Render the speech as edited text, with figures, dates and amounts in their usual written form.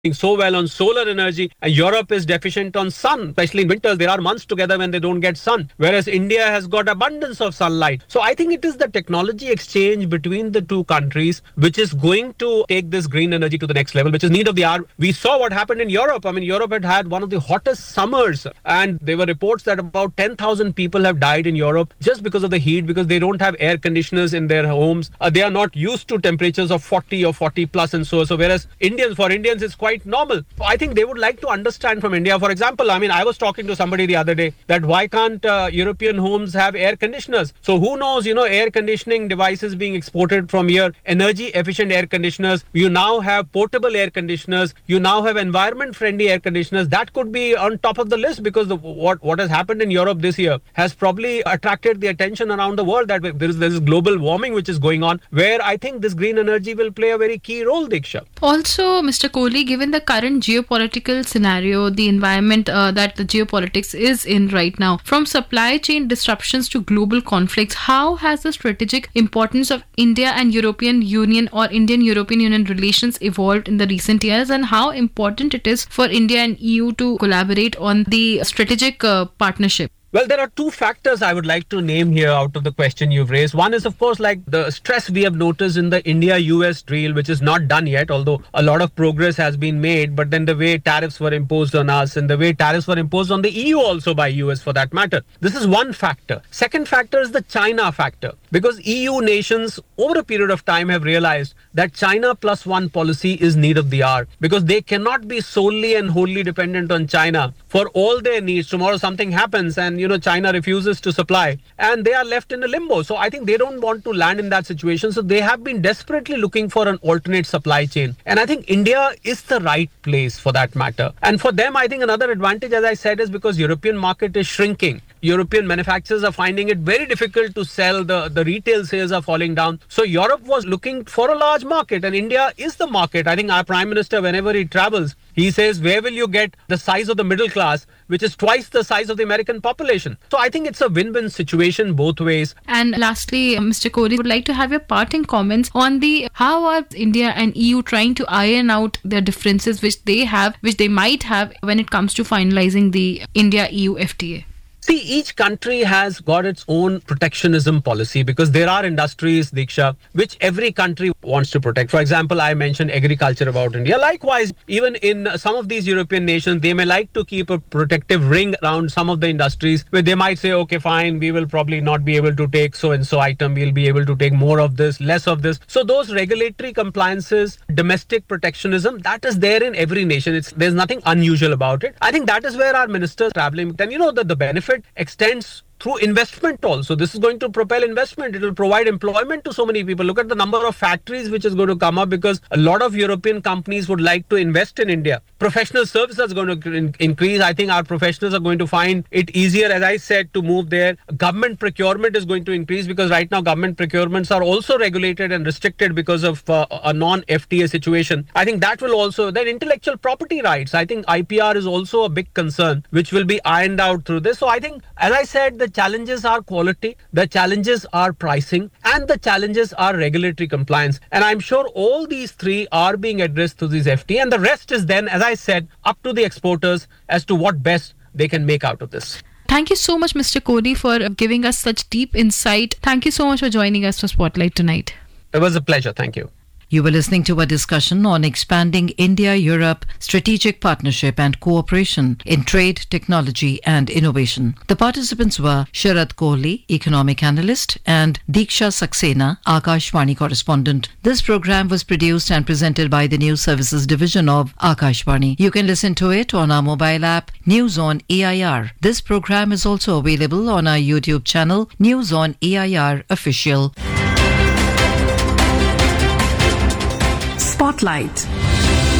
so well on solar energy, and Europe is deficient on sun, especially in winters. There are months together when they don't get sun, whereas India has got abundance of sunlight. So I think it is the technology exchange between the two countries which is going to take this green energy to the next level, which is need of the hour. We saw what happened in Europe. I mean, Europe had one of the hottest summers, and there were reports that about 10,000 people have died in Europe just because of the heat, because they don't have air conditioners in their homes. They are not used to temperatures of 40 or 40 plus and so. Whereas for Indians, it's quite normal. I think they would like to understand from India. For example, I mean, I was talking to somebody the other day that why can't European homes have air conditioners? So who knows, air conditioning devices being exported from here, energy efficient air conditioners. You now have portable air conditioners. You now have environment friendly air conditioners. That could be on top of the list, because what has happened in Europe this year has probably attracted the attention around the world, that there is global warming which is going on, where I think this green energy will play a very key role, Diksha. Also, Mr. Kohli, given the current geopolitical scenario, the environment that the geopolitics is in right now, from supply chain disruptions to global conflicts, how has the strategic importance of India and European Union or Indian-European Union relations evolved in the recent years, and how important it is for India and EU to collaborate on the strategic partnership? Well, there are two factors I would like to name here out of the question you've raised. One is, of course, like the stress we have noticed in the India-US deal, which is not done yet, although a lot of progress has been made. But then the way tariffs were imposed on us and the way tariffs were imposed on the EU also by US for that matter. This is one factor. Second factor is the China factor, because EU nations over a period of time have realized that China plus one policy is need of the hour, because they cannot be solely and wholly dependent on China for all their needs. Tomorrow something happens and China refuses to supply, and they are left in a limbo. So I think they don't want to land in that situation. So they have been desperately looking for an alternate supply chain. And I think India is the right place for that matter. And for them, I think another advantage, as I said, is because European market is shrinking. European manufacturers are finding it very difficult to sell. The retail sales are falling down. So Europe was looking for a large market, and India is the market. I think our Prime Minister, whenever he travels, he says, where will you get the size of the middle class, which is twice the size of the American population? So I think it's a win-win situation both ways. And lastly, Mr. Kohli, would like to have your parting comments on how are India and EU trying to iron out their differences which they might have when it comes to finalizing the India-EU FTA? See, each country has got its own protectionism policy, because there are industries, Diksha, which every country wants to protect. For example, I mentioned agriculture about India. Likewise, even in some of these European nations, they may like to keep a protective ring around some of the industries, where they might say, okay, fine, we will probably not be able to take so-and-so item. We'll be able to take more of this, less of this. So those regulatory compliances, domestic protectionism, that is there in every nation. There's nothing unusual about it. I think that is where our ministers are traveling. And that the benefit extends through investment also. This is going to propel investment. It will provide employment to so many people. Look at the number of factories which is going to come up, because a lot of European companies would like to invest in India. Professional services are going to increase. I think our professionals are going to find it easier, as I said, to move there. Government procurement is going to increase, because right now government procurements are also regulated and restricted because of a non-FTA situation. I think that will also, then intellectual property rights. I think IPR is also a big concern, which will be ironed out through this. So I think, as I said, the challenges are quality, the challenges are pricing, and the challenges are regulatory compliance. And I'm sure all these three are being addressed through this FTA, and the rest is then, as I said, up to the exporters as to what best they can make out of this. Thank you so much, Mr. Kohli, for giving us such deep insight. Thank you so much for joining us for Spotlight tonight. It was a pleasure. Thank you. You were listening to a discussion on expanding India-Europe strategic partnership and cooperation in trade, technology and innovation. The participants were Sharad Kohli, economic analyst, and Diksha Saxena, Akashvani correspondent. This program was produced and presented by the News Services Division of Akashvani. You can listen to it on our mobile app, News on AIR. This program is also available on our YouTube channel, News on AIR Official. Spotlight.